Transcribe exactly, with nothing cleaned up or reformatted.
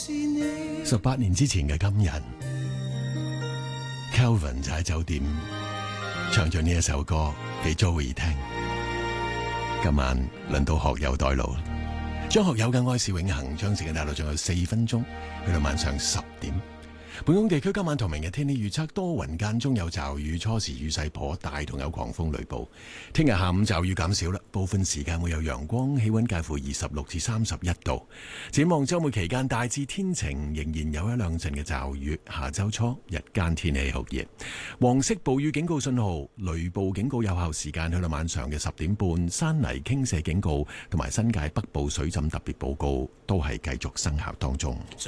十八年之前嘅今日 ，Kelvin 就喺酒店唱咗呢一首歌俾 Joey 聽。今晚輪到學友代勞，張學友嘅《愛是永恆》將時間帶到仲有四分鐘，去到晚上十點。本港地區今晚同明日天氣預測多雲間中有驟雨，初時雨勢頗大，同有狂風雷暴。聽日下午驟雨減少啦，部分時間會有陽光，氣溫介乎二十六至三十一度。展望周末期間大致天晴，仍然有一兩陣嘅驟雨。下周初日間天氣酷熱，黃色暴雨警告信號、雷暴警告有效時間去到晚上嘅十點半。山泥傾瀉警告同埋新界北部水浸特別報告都係繼續生效當中。